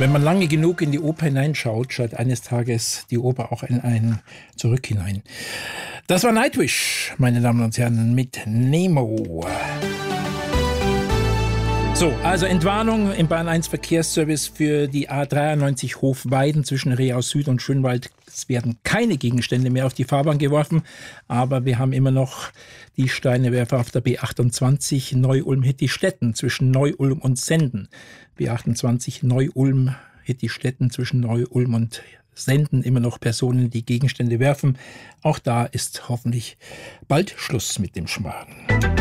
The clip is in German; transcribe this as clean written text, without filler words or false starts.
Wenn man lange genug in die Oper hineinschaut, schaut eines Tages die Oper auch in einen zurück hinein. Das war Nightwish, meine Damen und Herren, mit Nemo. So, also Entwarnung im Bahn 1 Verkehrsservice für die A93 Hofweiden zwischen Reau Süd und Schönwald. Es werden keine Gegenstände mehr auf die Fahrbahn geworfen, aber wir haben immer noch die Steinewerfer auf der B28 Neu-Ulm-Hittistetten zwischen Neu-Ulm und Senden. B28 Neu-Ulm-Hittistetten zwischen Neu-Ulm und Senden, immer noch Personen, die Gegenstände werfen. Auch da ist hoffentlich bald Schluss mit dem Schmarrn.